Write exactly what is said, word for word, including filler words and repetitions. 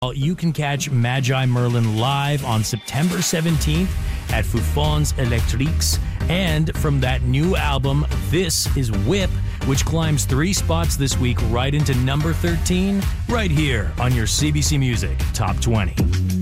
You can catch Magi Merlin live on September seventeenth at Fufons Electriques. And from that new album, this is Whip, which climbs three spots this week right into number thirteen, right here on your C B C Music Top twenty.